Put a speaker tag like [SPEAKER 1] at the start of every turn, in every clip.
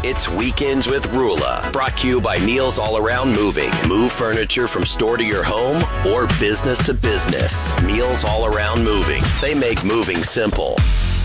[SPEAKER 1] It's Weekends with Rula, brought to you by Neil's All Around Moving. Move furniture from store to your home or business to business. Neil's All Around Moving. They make moving simple.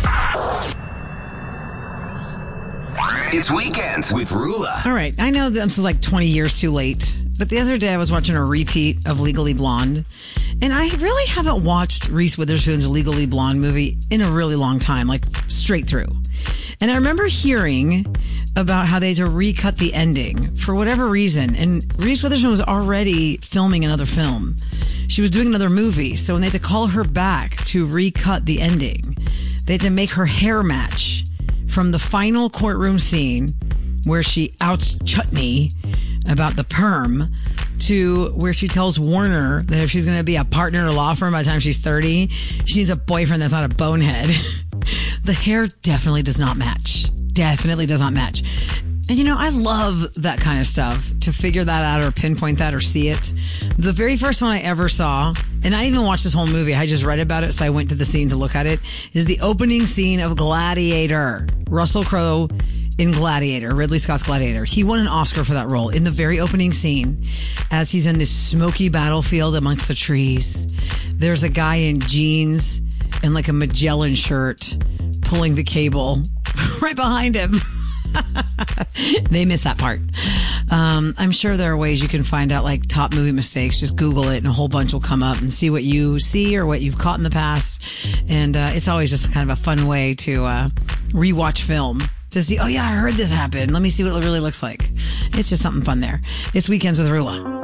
[SPEAKER 2] It's Weekends with Rula.
[SPEAKER 3] All right, I know this is like 20 years too late, but the other day I was watching a repeat of Legally Blonde, and I really haven't watched Reese Witherspoon's Legally Blonde movie in a really long time, like straight through. And I remember hearing about how they had to recut the ending for whatever reason, and Reese Witherspoon was already filming another film. She was doing another movie, so when they had to call her back to recut the ending, they had to make her hair match from the final courtroom scene where she outs Chutney about the perm to where she tells Warner that if she's going to be a partner in a law firm by the time she's 30, she needs a boyfriend that's not a bonehead. The hair definitely does not match. Definitely does not match. And you know, I love that kind of stuff, to figure that out or pinpoint that or see it. The very first one I ever saw, and I didn't even watch this whole movie, I just read about it, so I went to the scene to look at it, is the opening scene of Gladiator. Russell Crowe in Gladiator, Ridley Scott's Gladiator. He won an Oscar for that role in the very opening scene as he's in this smoky battlefield amongst the trees. There's a guy in jeans and like a Magellan shirt pulling the cable right behind him. They missed that part. I'm sure there are ways you can find out like top movie mistakes. Just Google it and a whole bunch will come up and see what you see or what you've caught in the past. And it's always just kind of a fun way to rewatch film to see, oh yeah, I heard this happen. Let me see what it really looks like. It's just something fun there. It's Weekends with Rula.